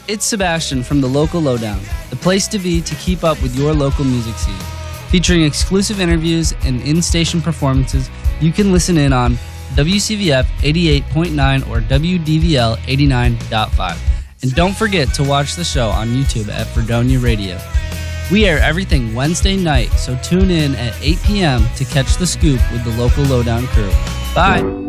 It's Sebastian from the Local Lowdown, the place to be to keep up with your local music scene. Featuring exclusive interviews and in-station performances, you can listen in on WCVF 88.9 or WDVL 89.5. And don't forget to watch the show on YouTube at Fredonia Radio. We air everything Wednesday night, so tune in at 8 p.m. to catch the scoop with the Local Lowdown crew. Bye!